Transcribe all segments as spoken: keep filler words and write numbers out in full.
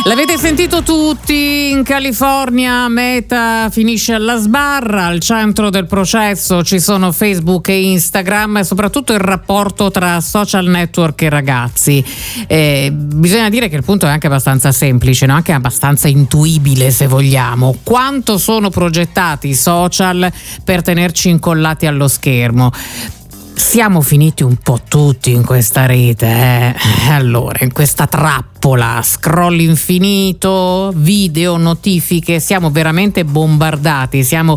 L'avete sentito tutti, in California Meta finisce alla sbarra, al centro del processo ci sono Facebook e Instagram e soprattutto il rapporto tra social network e ragazzi. Eh, bisogna dire che il punto è anche abbastanza semplice, no? Anche abbastanza intuibile se vogliamo. Quanto sono progettati i social per tenerci incollati allo schermo? Siamo finiti un po' tutti in questa rete, eh? Allora, in questa trappola, scroll infinito, video, notifiche, siamo veramente bombardati, siamo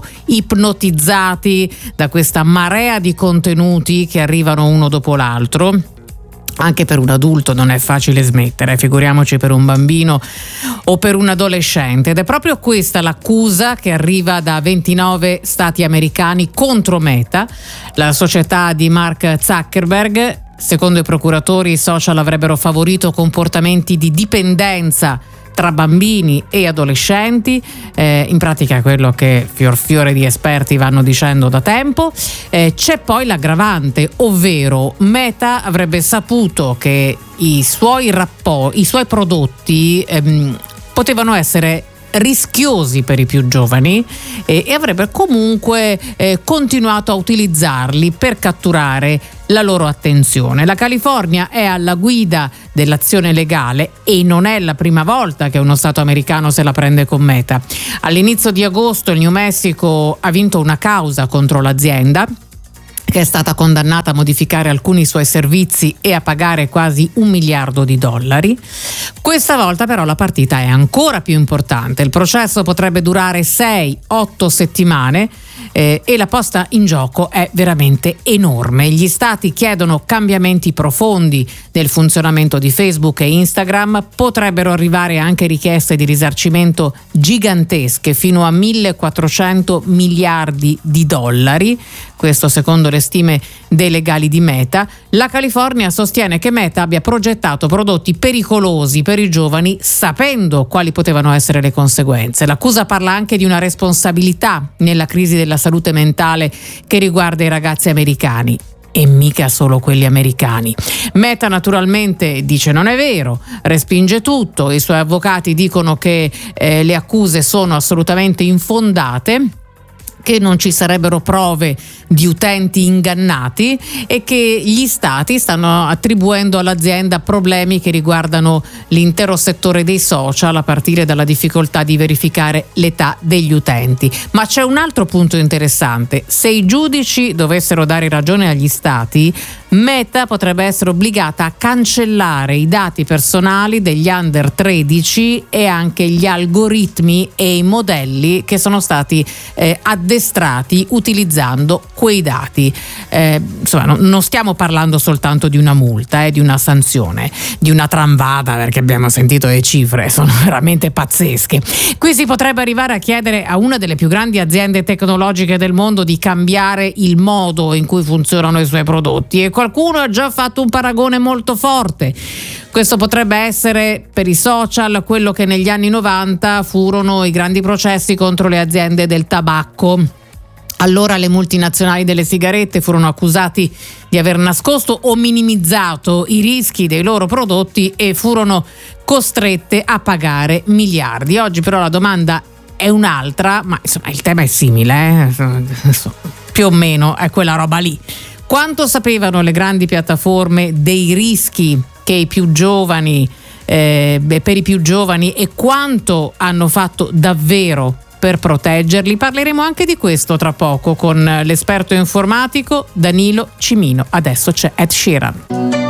ipnotizzati da questa marea di contenuti che arrivano uno dopo l'altro. Anche per un adulto non è facile smettere, figuriamoci per un bambino o per un adolescente, ed è proprio questa l'accusa che arriva da ventinove stati americani contro Meta, la società di Mark Zuckerberg. Secondo i procuratori i social avrebbero favorito comportamenti di dipendenza tra bambini e adolescenti, eh, in pratica quello che fior fiore di esperti vanno dicendo da tempo. Eh, c'è poi l'aggravante, ovvero Meta avrebbe saputo che i suoi rapporti, i suoi prodotti ehm, potevano essere rischiosi per i più giovani eh, e avrebbe comunque eh, continuato a utilizzarli per catturare la loro attenzione. La California è alla guida dell'azione legale e non è la prima volta che uno stato americano se la prende con Meta. All'inizio di agosto il New Mexico ha vinto una causa contro l'azienda, che è stata condannata a modificare alcuni suoi servizi e a pagare quasi un miliardo di dollari. Questa volta però la partita è ancora più importante. Il processo potrebbe durare sei otto settimane eh, e la posta in gioco è veramente enorme. Gli stati chiedono cambiamenti profondi nel funzionamento di Facebook e Instagram. Potrebbero arrivare anche richieste di risarcimento gigantesche, fino a millequattrocento miliardi di dollari. Questo secondo le stime dei legali di Meta. La California sostiene che Meta abbia progettato prodotti pericolosi per i giovani sapendo quali potevano essere le conseguenze. L'accusa parla anche di una responsabilità nella crisi della salute mentale che riguarda i ragazzi americani. E mica solo quelli americani. Meta naturalmente dice non è vero, respinge tutto. I suoi avvocati dicono che eh, le accuse sono assolutamente infondate, che non ci sarebbero prove di utenti ingannati e che gli stati stanno attribuendo all'azienda problemi che riguardano l'intero settore dei social, a partire dalla difficoltà di verificare l'età degli utenti. Ma c'è un altro punto interessante: se i giudici dovessero dare ragione agli stati, Meta potrebbe essere obbligata a cancellare i dati personali degli under tredici e anche gli algoritmi e i modelli che sono stati eh, addestrati utilizzando quei dati. Eh, insomma, no, non stiamo parlando soltanto di una multa, eh, di una sanzione, di una tramvata, perché abbiamo sentito le cifre, sono veramente pazzesche. Qui si potrebbe arrivare a chiedere a una delle più grandi aziende tecnologiche del mondo di cambiare il modo in cui funzionano i suoi prodotti, e qualcuno ha già fatto un paragone molto forte. Questo potrebbe essere per i social quello che negli anni novanta furono i grandi processi contro le aziende del tabacco. Allora le multinazionali delle sigarette furono accusati di aver nascosto o minimizzato i rischi dei loro prodotti e furono costrette a pagare miliardi. Oggi però la domanda è un'altra, ma insomma il tema è simile, eh? Più o meno è quella roba lì. Quanto sapevano le grandi piattaforme dei rischi che i più giovani, eh, per i più giovani, e quanto hanno fatto davvero per proteggerli? Parleremo anche di questo tra poco con l'esperto informatico Danilo Cimino. Adesso c'è Ed Sheeran.